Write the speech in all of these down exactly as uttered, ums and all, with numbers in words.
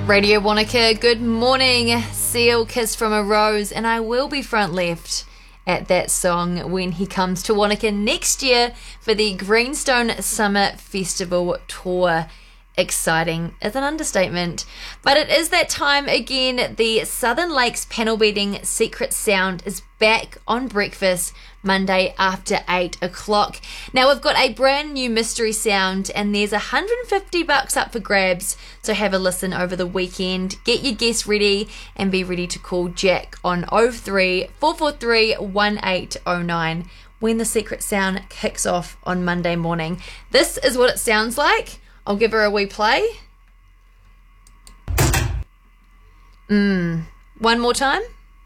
Radio Wanaka, good morning. Seal, Kiss from a Rose, and I will be front left at that song when he comes to Wanaka next year for the Greenstone Summer Festival Tour. Exciting is an understatement. But it is that time again. The Southern Lakes panel beating Secret Sound is back on breakfast Monday after eight o'clock. Now we've got a brand new mystery sound and there's one hundred fifty bucks up for grabs. So have a listen over the weekend. Get your guests ready and be ready to call Jack on oh three, four four three, one eight oh nine when the Secret Sound kicks off on Monday morning. This is what it sounds like. I'll give her a wee play. Mm. One more time.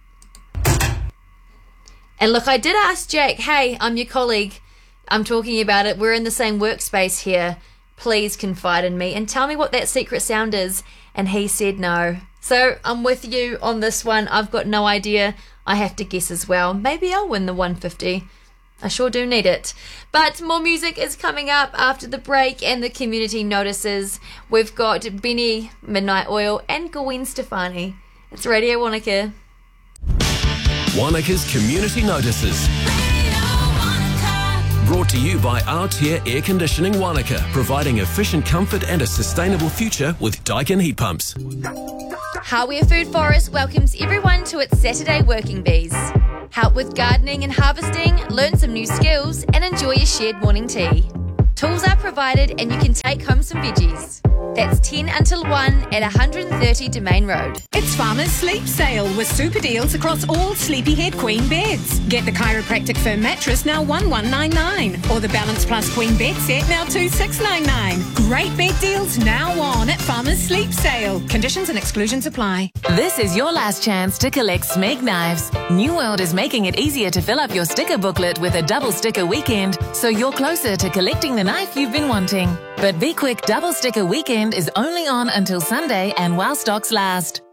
And look, I did ask Jack, hey, I'm your colleague. I'm talking about it. We're in the same workspace here. Please confide in me and tell me what that secret sound is. And he said no. So I'm with you on this one. I've got no idea. I have to guess as well. Maybe I'll win the one hundred fifty. I sure do need it. But more music is coming up after the break and the community notices. We've got Benny, Midnight Oil and Gwen Stefani. It's Radio Wanaka. Wanaka's community notices. Brought to you by Aotea Air Conditioning Wanaka, providing efficient comfort and a sustainable future with Daikin heat pumps. Hawea Food Forest welcomes everyone to its Saturday Working Bees. Help with gardening and harvesting, learn some new skills, and enjoy a shared morning tea. Tools are provided and you can take home some veggies. That's ten until one at one hundred thirty Domain Road. It's Farmer's Sleep Sale with super deals across all Sleepyhead Queen beds. Get the chiropractic firm mattress now one one nine nine or the Balance Plus Queen bed set now two six nine nine. Great bed deals now on at Farmer's Sleep Sale. Conditions and exclusions apply. This is your last chance to collect Smeg knives. New World is making it easier to fill up your sticker booklet with a double sticker weekend, so you're closer to collecting the knife you've been wanting. But be quick, double sticker weekend is only on until Sunday and while stocks last.